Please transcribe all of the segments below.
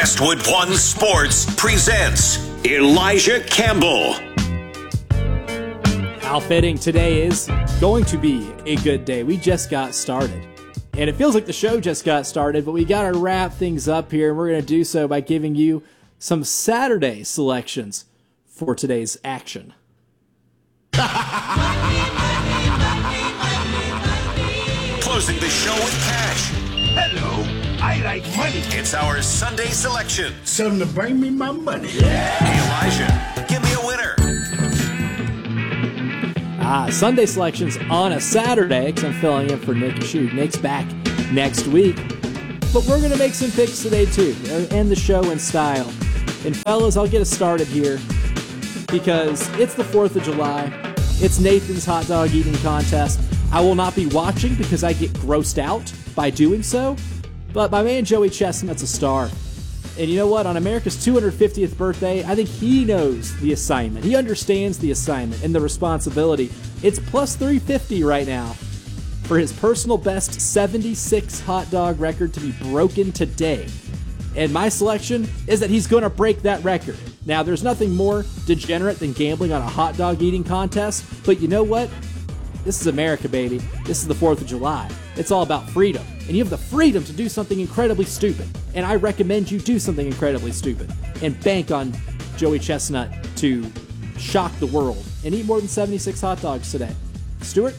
Westwood One Sports presents Elijah Campbell. How fitting today is going to be a good day. We just got started. And it feels like the show just got started, but we got to wrap things up here, and we're going to do so by giving you some Saturday selections for today's action. Closing the show with cash. Hello, I like money. It's our Sunday selection. Something to bring me my money. Hey, Elijah, give me a winner. Sunday selections on a Saturday, because I'm filling in for Nick Shute. Nick's back next week. But we're going to make some picks today, too, and the show in style. And fellas, I'll get us started here, because it's the 4th of July. It's Nathan's hot dog eating contest. I will not be watching because I get grossed out by doing so. But my man Joey Chestnut's a star. And you know what? On America's 250th birthday, I think he knows the assignment. He understands the assignment and the responsibility. It's plus 350 right now for his personal best 76 hot dog record to be broken today. And my selection is that he's going to break that record. Now, there's nothing more degenerate than gambling on a hot dog eating contest, but you know what? This is America, baby. This is the 4th of July. It's all about freedom. And you have the freedom to do something incredibly stupid. And I recommend you do something incredibly stupid. And bank on Joey Chestnut to shock the world and eat more than 76 hot dogs today. Stuart?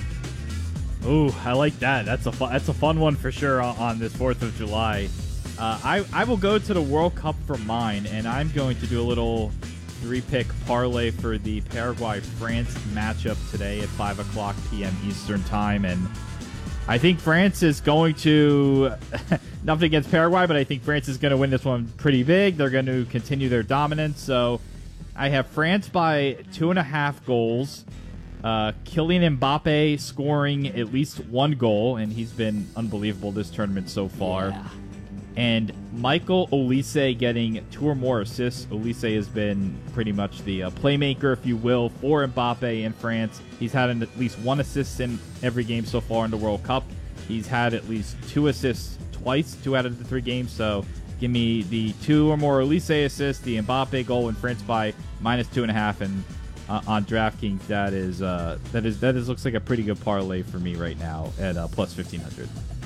Ooh, I like that. That's a fun one for sure on this 4th of July. I will go to the World Cup for mine, and I'm going to do a little three-pick parlay for the Paraguay-France matchup today at 5 o'clock p.m. Eastern Time. And I think France is going to, nothing against Paraguay, but I think France is going to win this one pretty big. They're going to continue their dominance. So I have France by 2.5 goals. Kylian Mbappe scoring at least one goal, and he's been unbelievable this tournament so far. Yeah. And Michael Olise getting 2 or more assists. Olise has been pretty much the playmaker, if you will, for Mbappe in France. He's had at least 1 assist in every game so far in the World Cup. He's had at least 2 assists twice, 2 out of the 3 games. So give me the 2 or more Olise assists, the Mbappe goal in France by minus 2.5, and on DraftKings that is looks like a pretty good parlay for me right now at plus 1,500.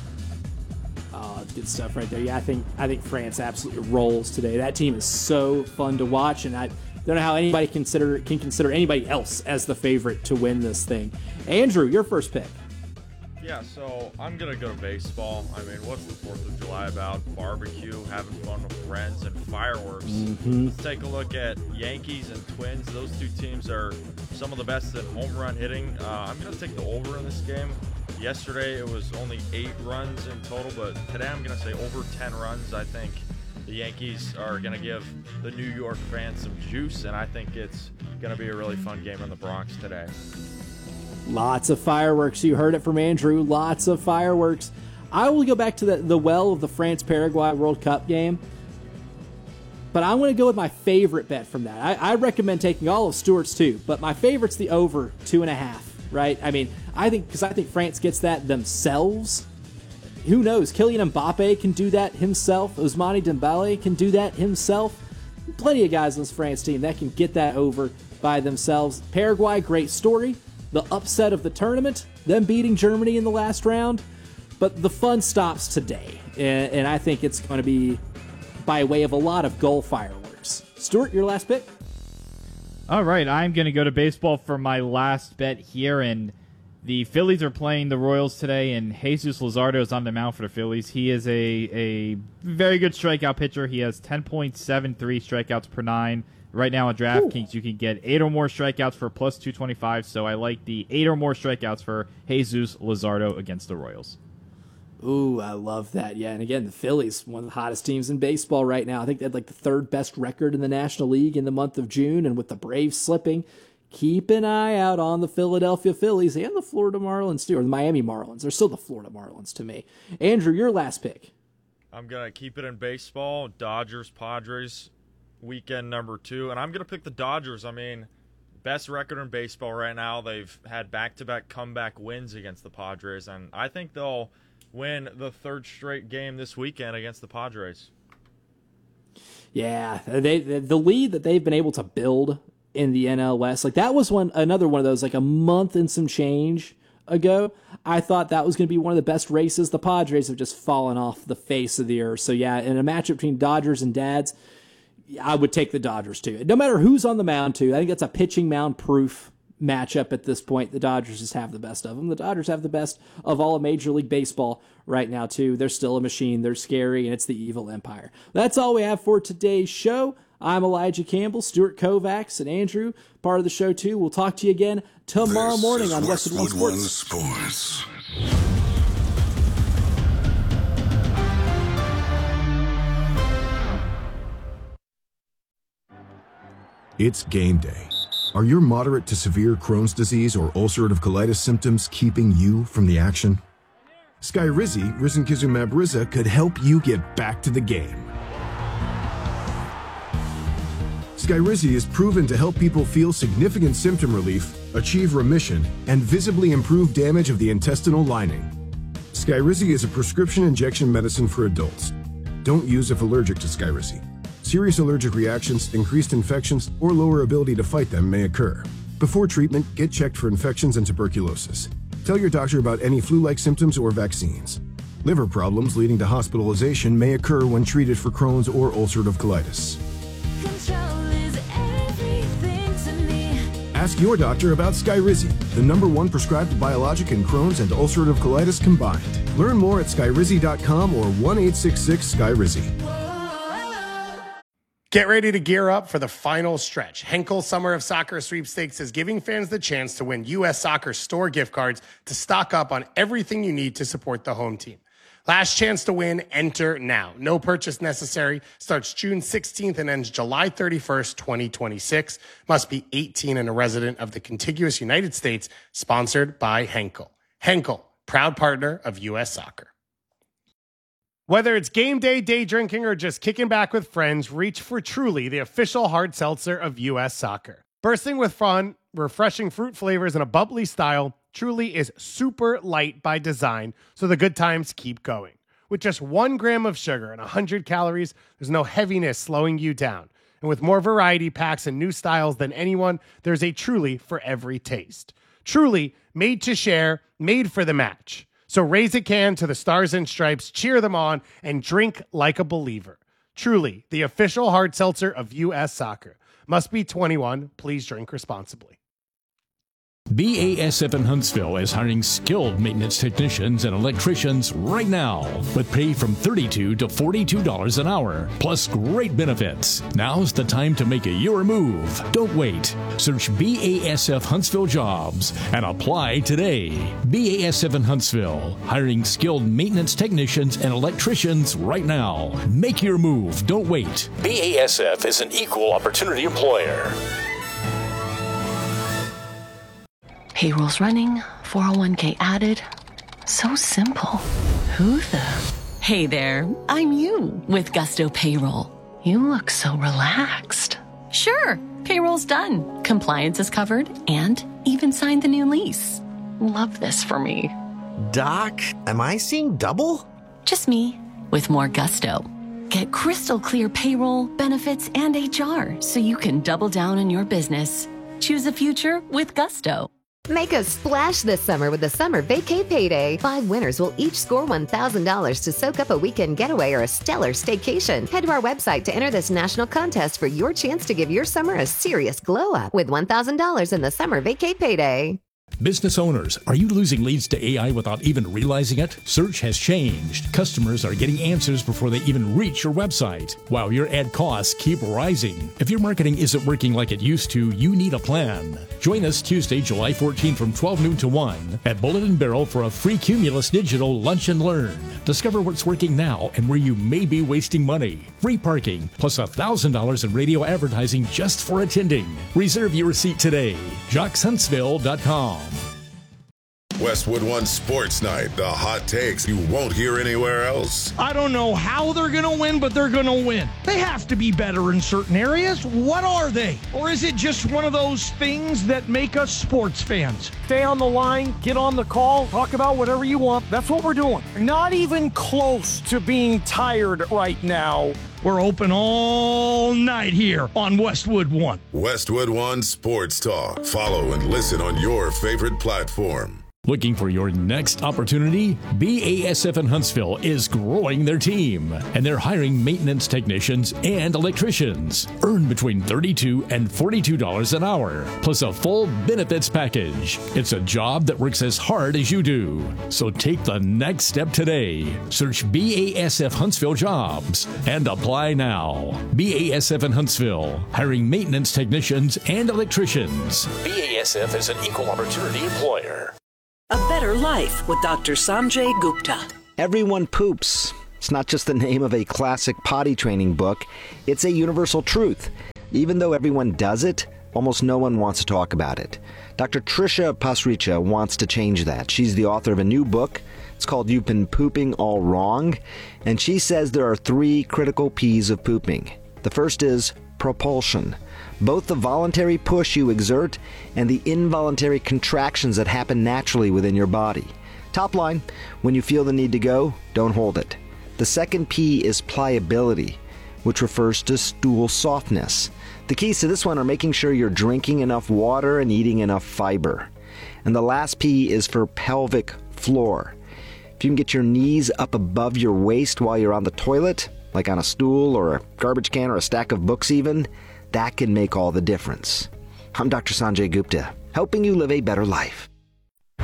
Oh, that's good stuff right there. Yeah, I think France absolutely rolls today. That team is so fun to watch, and I don't know how anybody can consider anybody else as the favorite to win this thing. Andrew, your first pick. Yeah, so I'm going to go to baseball. I mean, what's the 4th of July about? Barbecue, having fun with friends, and fireworks. Let's take a look at Yankees and Twins. Those two teams are some of the best in home run hitting. I'm going to take the over in this game. Yesterday, it was only 8 runs in total, but today I'm going to say over 10 runs. I think the Yankees are going to give the New York fans some juice, and I think it's going to be a really fun game in the Bronx today. Lots of fireworks. You heard it from Andrew. Lots of fireworks. I will go back to the well of the France-Paraguay World Cup game, but I'm going to go with my favorite bet from that. I recommend taking all of Stuart's too, but my favorite's the over 2.5. Right? I mean, I think France gets that themselves. Who knows? Kylian Mbappe can do that himself. Ousmane Dembele can do that himself. Plenty of guys on this France team that can get that over by themselves. Paraguay, great story. The upset of the tournament, them beating Germany in the last round. But the fun stops today. And I think it's going to be by way of a lot of goal fireworks. Stuart, your last pick? All right, I'm going to go to baseball for my last bet here, and the Phillies are playing the Royals today, and Jesus Luzardo is on the mound for the Phillies. He is a very good strikeout pitcher. He has 10.73 strikeouts per 9. Right now on DraftKings, you can get 8 or more strikeouts for plus 225, so I like the 8 or more strikeouts for Jesus Luzardo against the Royals. Ooh, I love that. Yeah, and again, the Phillies, one of the hottest teams in baseball right now. I think they had like the 3rd best record in the National League in the month of June, and with the Braves slipping, keep an eye out on the Philadelphia Phillies and the Florida Marlins too, or the Miami Marlins. They're still the Florida Marlins to me. Andrew, your last pick. I'm going to keep it in baseball. Dodgers-Padres, weekend number 2, and I'm going to pick the Dodgers. I mean, best record in baseball right now. They've had back-to-back comeback wins against the Padres, and I think they'll win the 3rd straight game this weekend against the Padres. Yeah, the lead that they've been able to build in the NL West, like that was another one of those, like a month and some change ago, I thought that was going to be one of the best races. The Padres have just fallen off the face of the earth. So yeah, in a matchup between Dodgers and Dads, I would take the Dodgers too. No matter who's on the mound too. I think that's a pitching mound proof matchup at this point. The Dodgers just have the best of them. The Dodgers have the best of all of Major League Baseball right now too. They're still a machine. They're scary, and it's the evil empire. That's all we have for today's show. I'm Elijah Campbell, Stuart Kovacs, and Andrew, part of the show too. We'll talk to you again tomorrow morning on Westwood One Sports. It's game day. Are your moderate to severe Crohn's disease or ulcerative colitis symptoms keeping you from the action? Skyrizi, risankizumab Riza, could help you get back to the game. Skyrizi is proven to help people feel significant symptom relief, achieve remission, and visibly improve damage of the intestinal lining. Skyrizi is a prescription injection medicine for adults. Don't use if allergic to Skyrizi. Serious allergic reactions, increased infections, or lower ability to fight them may occur. Before treatment, get checked for infections and tuberculosis. Tell your doctor about any flu-like symptoms or vaccines. Liver problems leading to hospitalization may occur when treated for Crohn's or ulcerative colitis. Ask your doctor about Skyrizi, the #1 prescribed biologic in Crohn's and ulcerative colitis combined. Learn more at skyrizi.com or 1-866-SKYRIZI. Get ready to gear up for the final stretch. Henkel Summer of Soccer Sweepstakes is giving fans the chance to win U.S. Soccer store gift cards to stock up on everything you need to support the home team. Last chance to win, enter now. No purchase necessary. Starts June 16th and ends July 31st, 2026. Must be 18 and a resident of the contiguous United States. Sponsored by Henkel. Henkel, proud partner of U.S. Soccer. Whether it's game day, day drinking, or just kicking back with friends, reach for Truly, the official hard seltzer of U.S. Soccer. Bursting with fun, refreshing fruit flavors, and a bubbly style, Truly is super light by design, so the good times keep going. With just 1 gram of sugar and 100 calories, there's no heaviness slowing you down. And with more variety packs and new styles than anyone, there's a Truly for every taste. Truly, made to share, made for the match. So raise a can to the Stars and Stripes, cheer them on, and drink like a believer. Truly, the official hard seltzer of U.S. Soccer. Must be 21. Please drink responsibly. BASF in Huntsville is hiring skilled maintenance technicians and electricians right now, with pay from $32 to $42 an hour, plus great benefits. Now's the time to make your move. Don't wait. Search BASF Huntsville Jobs and apply today. BASF in Huntsville, hiring skilled maintenance technicians and electricians right now. Make your move. Don't wait. BASF is an equal opportunity employer. Payroll's running, 401k added. So simple. Who the? Hey there, I'm you with Gusto Payroll. You look so relaxed. Sure, payroll's done. Compliance is covered and even signed the new lease. Love this for me. Doc, am I seeing double? Just me with more gusto. Get crystal clear payroll, benefits, and HR so you can double down on your business. Choose a future with Gusto. Make a splash this summer with the Summer Vacay Payday. 5 winners will each score $1,000 to soak up a weekend getaway or a stellar staycation. Head to our website to enter this national contest for your chance to give your summer a serious glow up with $1,000 in the Summer Vacay Payday. Business owners, are you losing leads to AI without even realizing it? Search has changed. Customers are getting answers before they even reach your website, while your ad costs keep rising. If your marketing isn't working like it used to, you need a plan. Join us Tuesday, July 14th from 12 noon to 1 at Bullet and Barrel for a free Cumulus Digital Lunch and Learn. Discover what's working now and where you may be wasting money. Free parking, plus $1,000 in radio advertising just for attending. Reserve your seat today. JocksHuntsville.com. Westwood One Sports Night, the hot takes you won't hear anywhere else. I don't know how they're going to win, but they're going to win. They have to be better in certain areas. What are they? Or is it just one of those things that make us sports fans? Stay on the line, get on the call, talk about whatever you want. That's what we're doing. Not even close to being tired right now We're open all night here on Westwood One. Westwood One Sports Talk. Follow and listen on your favorite platform. Looking for your next opportunity? BASF in Huntsville is growing their team, and they're hiring maintenance technicians and electricians. Earn between $32 and $42 an hour, plus a full benefits package. It's a job that works as hard as you do. So take the next step today. Search BASF Huntsville Jobs and apply now. BASF in Huntsville, hiring maintenance technicians and electricians. BASF is an equal opportunity employer. A Better Life with Dr. Sanjay Gupta. Everyone poops. It's not just the name of a classic potty training book. It's a universal truth. Even though everyone does it, almost no one wants to talk about it. Dr. Trisha Pasricha wants to change that. She's the author of a new book. It's called You've Been Pooping All Wrong. And she says there are 3 critical P's of pooping. The first is propulsion. Both the voluntary push you exert and the involuntary contractions that happen naturally within your body. Top line, when you feel the need to go, don't hold it. The second P is pliability, which refers to stool softness. The keys to this one are making sure you're drinking enough water and eating enough fiber. And the last P is for pelvic floor. If you can get your knees up above your waist while you're on the toilet, like on a stool or a garbage can or a stack of books even, that can make all the difference. I'm Dr. Sanjay Gupta, helping you live a better life.